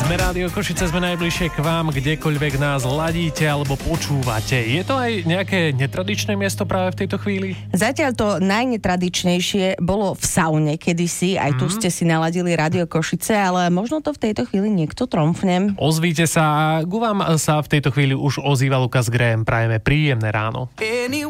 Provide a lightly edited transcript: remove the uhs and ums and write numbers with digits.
Sme Rádio Košice, sme najbližšie k vám, kdekoľvek nás ladíte alebo počúvate. Je to aj nejaké netradičné miesto práve v tejto chvíli? Zatiaľ to najnetradičnejšie bolo v saune kedysi, aj tu ste si naladili Rádio Košice, ale možno to v tejto chvíli niekto tromfne. Ozvíte sa, ku vám sa v tejto chvíli už ozýva Lukas Graham, prajeme príjemné ráno.